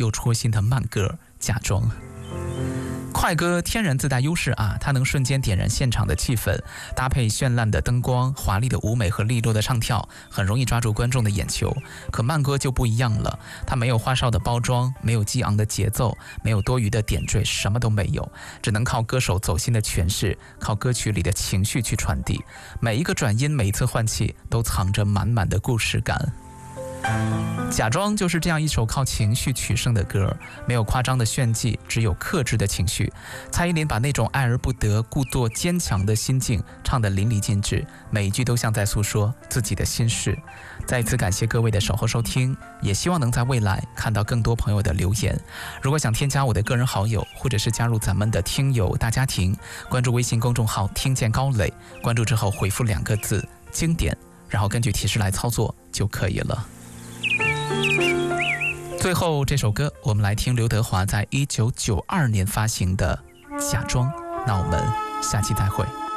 又戳心的慢歌《假装》。快歌天然自带优势啊，它能瞬间点燃现场的气氛，搭配绚烂的灯光、华丽的舞美和利落的唱跳，很容易抓住观众的眼球。可慢歌就不一样了，它没有花哨的包装，没有激昂的节奏，没有多余的点缀，什么都没有，只能靠歌手走心的诠释，靠歌曲里的情绪去传递。每一个转音，每一次换气，都藏着满满的故事感。假装就是这样一首靠情绪取胜的歌，没有夸张的炫技，只有克制的情绪。蔡依林把那种爱而不得、故作坚强的心境唱得淋漓尽致，每一句都像在诉说自己的心事。再一次感谢各位的守候收听，也希望能在未来看到更多朋友的留言。如果想添加我的个人好友，或者是加入咱们的听友大家庭，关注微信公众号听见高磊，关注之后回复2个字经典，然后根据提示来操作就可以了。最后这首歌，我们来听刘德华在1992年发行的《假装》。那我们下期再会。